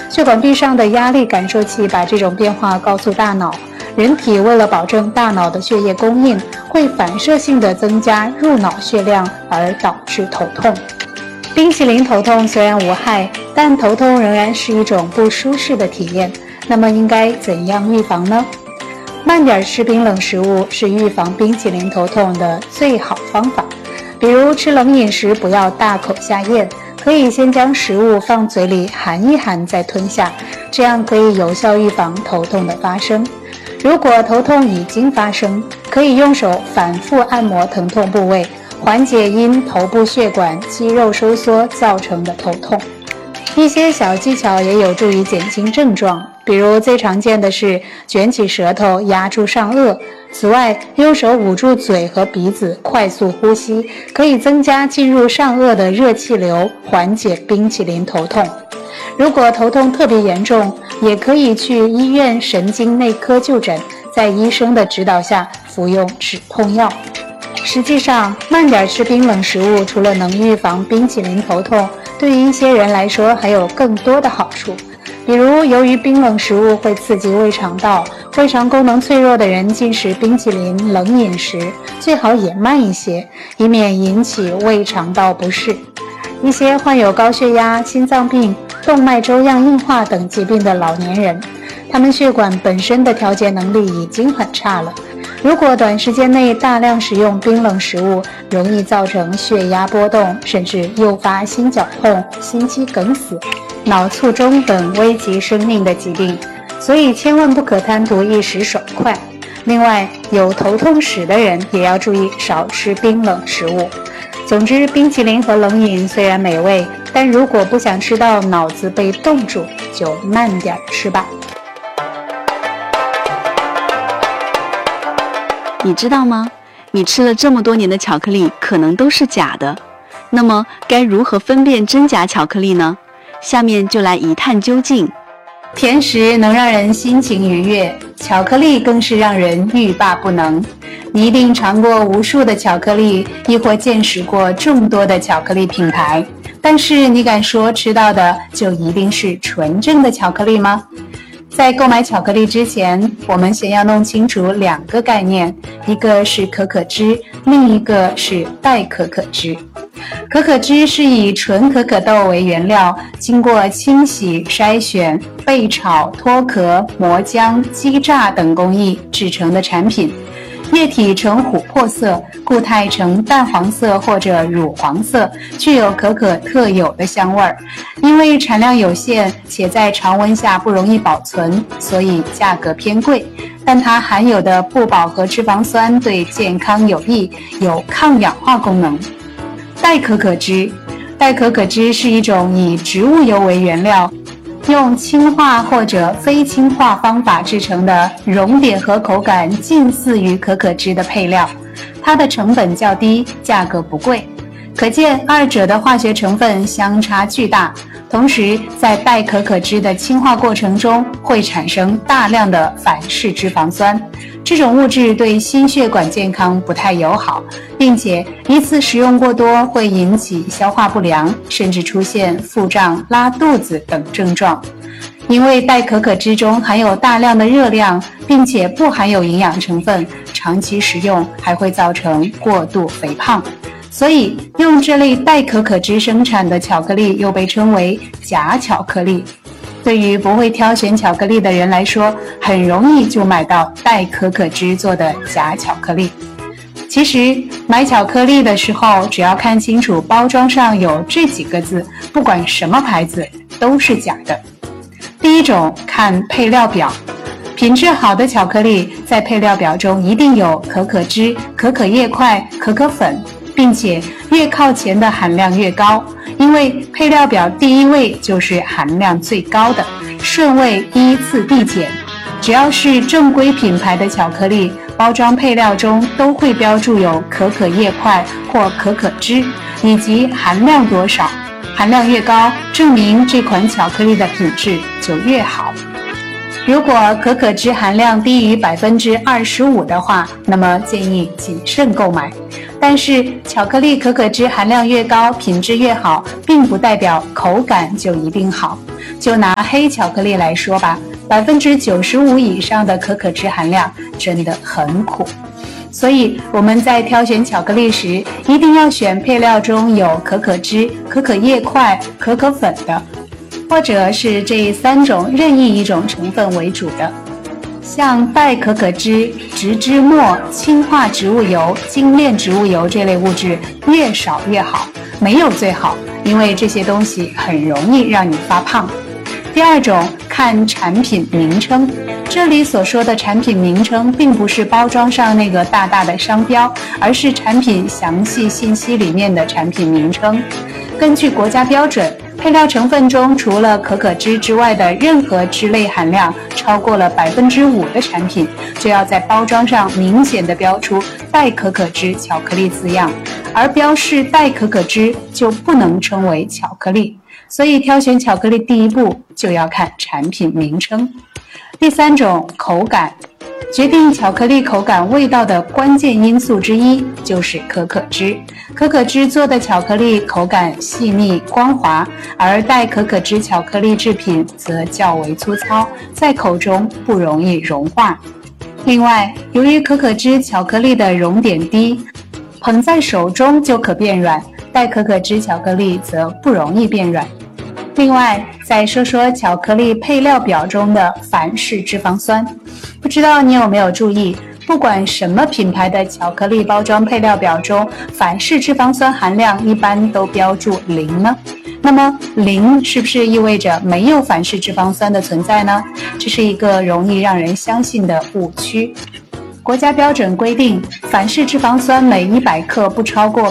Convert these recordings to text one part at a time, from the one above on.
血管壁上的压力感受器把这种变化告诉大脑，人体为了保证大脑的血液供应，会反射性地增加入脑血量，而导致头痛。冰淇淋头痛虽然无害，但头痛仍然是一种不舒适的体验。那么应该怎样预防呢？慢点吃冰冷食物是预防冰淇淋头痛的最好方法。比如吃冷饮时不要大口下咽，可以先将食物放嘴里含一含再吞下，这样可以有效预防头痛的发生。如果头痛已经发生，可以用手反复按摩疼痛部位，缓解因头部血管肌肉收缩造成的头痛。一些小技巧也有助于减轻症状，比如最常见的是卷起舌头压住上颚。此外，用手捂住嘴和鼻子，快速呼吸，可以增加进入上颚的热气流，缓解冰淇淋头痛。如果头痛特别严重，也可以去医院神经内科就诊，在医生的指导下服用止痛药。实际上，慢点吃冰冷食物除了能预防冰淇淋头痛，对于一些人来说还有更多的好处。比如，由于冰冷食物会刺激胃肠道，胃肠功能脆弱的人进食冰淇淋冷饮时，最好也慢一些，以免引起胃肠道不适。一些患有高血压、心脏病、动脉粥样硬化等疾病的老年人，他们血管本身的调节能力已经很差了。如果短时间内大量食用冰冷食物，容易造成血压波动，甚至诱发心绞痛、心肌梗死、脑卒中等危及生命的疾病，所以千万不可贪图一时爽快。另外，有头痛史的人也要注意少吃冰冷食物。总之，冰淇淋和冷饮虽然美味，但如果不想吃到脑子被冻住，就慢点吃吧。 你知道吗？你吃了这么多年的巧克力可能都是假的。那么该如何分辨真假巧克力呢？下面就来一探究竟。 甜食能让人心情愉悦，巧克力更是让人欲罢不能。你一定尝过无数的巧克力，亦或见识过众多的巧克力品牌，但是你敢说吃到的就一定是纯正的巧克力吗？在购买巧克力之前，我们先要弄清楚两个概念，一个是可可脂，另一个是代可可脂。可可脂是以纯可可豆为原料，经过清洗、筛选、焙炒、脱壳、磨浆、机榨等工艺制成的产品。液体呈琥珀色，固态呈淡黄色或者乳黄色，具有可可特有的香味儿。因为产量有限，且在常温下不容易保存，所以价格偏贵。但它含有的不饱和脂肪酸对健康有益，有抗氧化功能。代可可脂，代可可脂是一种以植物油为原料，用氢化或者非氢化方法制成的熔点和口感近似于可可脂的配料，它的成本较低，价格不贵。可见二者的化学成分相差巨大，同时在代可可脂的氢化过程中会产生大量的反式脂肪酸，这种物质对心血管健康不太友好，并且一次食用过多会引起消化不良，甚至出现腹胀、拉肚子等症状。因为代可可脂中含有大量的热量，并且不含有营养成分，长期食用还会造成过度肥胖。所以用这类代可可脂生产的巧克力又被称为假巧克力。对于不会挑选巧克力的人来说，很容易就买到代可可脂做的假巧克力。其实买巧克力的时候，只要看清楚包装上有这几个字，不管什么牌子都是假的。第一种，看配料表。品质好的巧克力在配料表中一定有可可脂、可可叶块、可可粉，并且越靠前的含量越高，因为配料表第一位就是含量最高的，顺位依次递减。只要是正规品牌的巧克力，包装配料中都会标注有可可叶块或可可脂，以及含量多少。含量越高，证明这款巧克力的品质就越好。如果可可脂含量低于25%的话，那么建议谨慎购买。但是巧克力可可脂含量越高，品质越好，并不代表口感就一定好。 就拿黑巧克力来说吧，95%以上的可可脂含量真的很苦。所以我们在挑选巧克力时，一定要选配料中有可可脂、可可叶块、可可粉的，或者是这3种任意一种成分为主的。像代可可脂、植脂末、氢化植物油、精炼植物油这类物质越少越好，没有最好，因为这些东西很容易让你发胖。第2种，看产品名称。这里所说的产品名称并不是包装上那个大大的商标，而是产品详细信息里面的产品名称。根据国家标准，配料成分中除了可可脂之外的任何脂类含量超过了5%的产品，就要在包装上明显的标出代可可脂巧克力字样，而标示代可可脂就不能称为巧克力。所以挑选巧克力第一步就要看产品名称。第3种，口感。决定巧克力口感味道的关键因素之一就是可可脂。可可脂做的巧克力口感细腻光滑，而代可可脂巧克力制品则较为粗糙，在口中不容易融化。另外，由于可可脂巧克力的熔点低，捧在手中就可变软，代可可脂巧克力则不容易变软。另外，再说说巧克力配料表中的反式脂肪酸。不知道你有没有注意，不管什么品牌的巧克力包装配料表中，反式脂肪酸含量一般都标注0呢？那么0是不是意味着没有反式脂肪酸的存在呢？这是一个容易让人相信的误区。国家标准规定，反式脂肪酸每100克不超过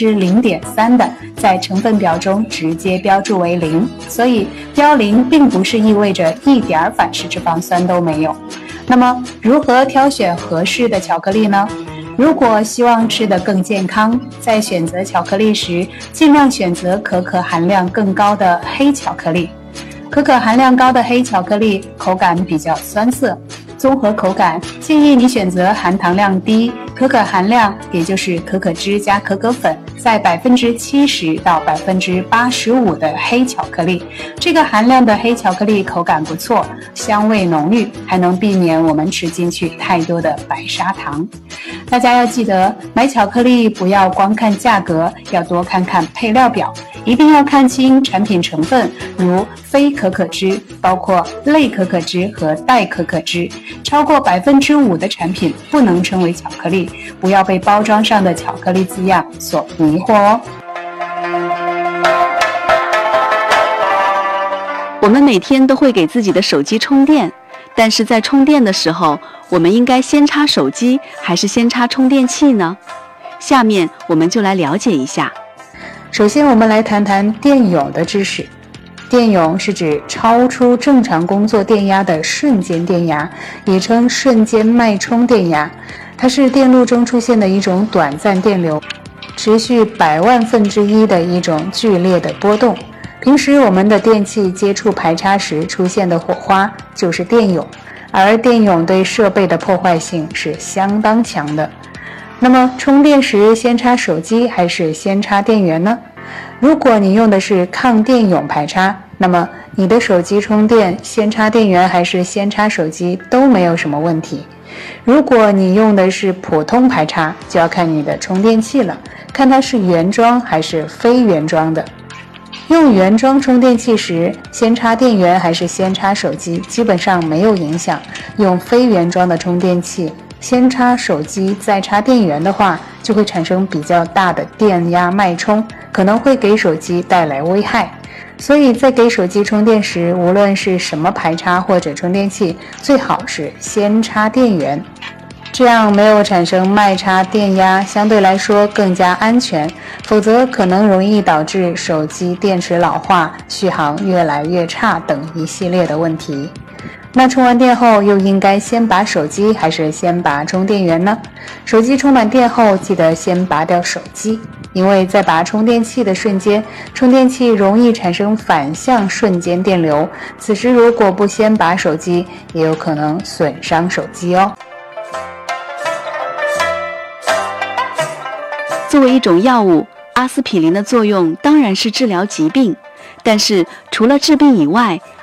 0.3%的，在成分表中直接标注为0，所以标0并不是意味着一点反式脂肪酸都没有。那么，如何挑选合适的巧克力呢？如果希望吃得更健康，在选择巧克力时，尽量选择可可含量更高的黑巧克力。可可含量高的黑巧克力口感比较酸涩，综合口感，建议你选择含糖量低、可可含量也就是可可脂加可可粉在70%到85%的黑巧克力。这个含量的黑巧克力口感不错，香味浓郁，还能避免我们吃进去太多的白砂糖。大家要记得，买巧克力不要光看价格，要多看看配料表，一定要看清产品成分，如非可可脂，包括类可可脂和代可可脂。超过5%的产品不能称为巧克力，不要被包装上的巧克力字样所迷惑哦。 我们每天都会给自己的手机充电，但是在充电的时候，我们应该先插手机还是先插充电器呢？下面我们就来了解一下。 首先，我们来谈谈电泳的知识。电泳是指超出正常工作电压的瞬间电压，也称瞬间脉冲电压。它是电路中出现的一种短暂电流，持续100万分之一的一种剧烈的波动。平时我们的电器接触排插时出现的火花就是电泳，而电泳对设备的破坏性是相当强的。那么充电时先插手机还是先插电源呢？如果你用的是抗电泳排插，那么你的手机充电先插电源还是先插手机都没有什么问题。如果你用的是普通排插，就要看你的充电器了，看它是原装还是非原装的。用原装充电器时，先插电源还是先插手机基本上没有影响。用非原装的充电器，先插手机再插电源的话，就会产生比较大的电压脉冲，可能会给手机带来危害。所以在给手机充电时，无论是什么排插或者充电器，最好是先插电源，这样没有产生脉插电压，相对来说更加安全，否则可能容易导致手机电池老化、续航越来越差等一系列的问题。那充完电后又应该先拔手机还是先拔充电源呢？手机充满电后记得先拔掉手机，因为在拔充电器的瞬间，充电器容易产生反向瞬间电流，此时如果不先拔手机，也有可能损伤手机哦。 作为一种药物，阿司匹林的作用当然是治疗疾病， 但是除了治病以外，